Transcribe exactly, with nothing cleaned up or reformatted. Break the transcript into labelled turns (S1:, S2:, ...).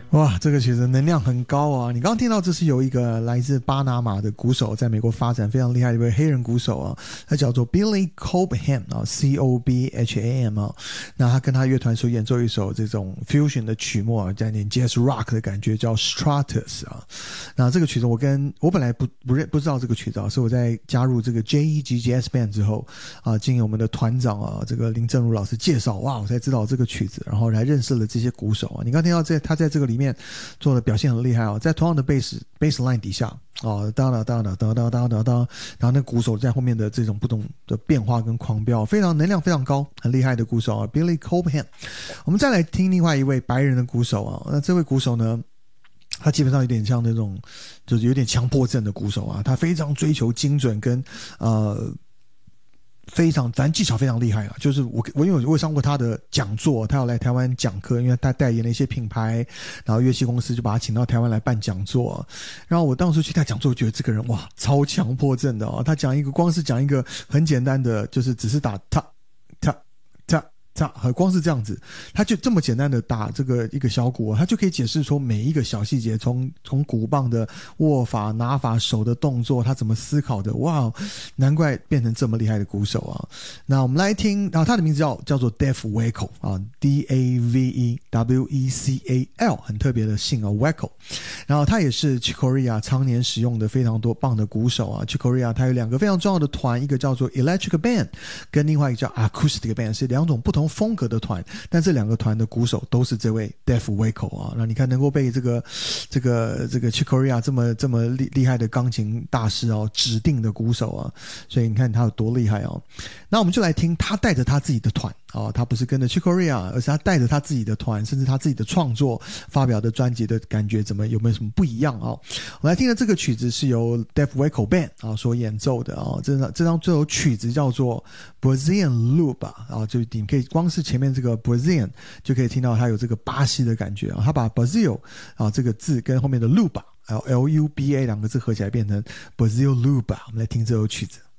S1: 哇，这个曲子能量很高啊！你刚刚听到这是由一个来自巴拿马的鼓手，在美国发展非常厉害的一位黑人鼓手啊，他叫做 Billy Cobham 啊 ，C O B H A M 啊。那他跟他乐团所演奏一首这种 fusion 的曲目啊，带点 jazz rock 的感觉，叫 Stratus 啊。那这个曲子我跟我本来不不认不知道这个曲子啊，是我在加入这个 J E G Jazz Band 之后啊，经由我们的团长啊，这个林正如老师介绍，哇，我才知道这个曲子，然后来认识了这些鼓手啊。你刚听到这他在这个里面做的表现很厉害哦，在同样的 bass bass line 底下哦，当当当当当当当当当，然后那鼓手在后面的这种不同的变化跟狂飙，非常能量非常高，很厉害的鼓手啊 ，Billy Cobham。我们再来听另外一位白人的鼓手啊，那这位鼓手呢，他基本上有点像那种就是有点强迫症的鼓手啊，他非常追求精准跟呃。非常，反正技巧非常厉害啊！就是我，我因为我有上过他的讲座，他要来台湾讲课，因为他代言了一些品牌，然后乐器公司就把他请到台湾来办讲座。然后我当时去他讲座，觉得这个人哇，超强迫症的哦！他讲一个，光是讲一个很简单的，就是只是打他他他。他光是这样子，他就这么简单的打这个一个小鼓，他就可以解释出每一个小细节，从从鼓棒的握法、拿法、手的动作，他怎么思考的，哇，难怪变成这么厉害的鼓手啊！那我们来听，然后他的名字叫叫做 Def Weckl 啊 ，D A V E W E C A L， 很特别的姓啊 ，Weckl。然后他也是 Chick Corea 常年使用的非常多棒的鼓手啊 ，Chick Corea 他有两个非常重要的团，一个叫做 Electric Band， 跟另外一个叫 Acoustic Band， 是两种不同风格的团，但这两个团的鼓手都是这位 Def Weckl 啊。那你看能够被这个这个这个 Chick Corea 这么这么厉厉害的钢琴大师哦指定的鼓手啊，所以你看他有多厉害哦。那我们就来听他带着他自己的团哦，他不是跟着 Chick Corea， 而是他带着他自己的团，甚至他自己的创作发表的专辑的感觉怎么有没有什么不一样啊？我们来听的这个曲子是由 Def Weckl Band 啊所演奏的啊，这张这张这首曲子叫做 Brazilian Loop 啊，啊就你可以光是前面这个 Brazilian 就可以听到它有这个巴西的感觉啊，他把 Brazil 啊这个字跟后面的 Loop L U B A 两个字合起来变成 Brazil Loop 啊，我们来听这首曲子。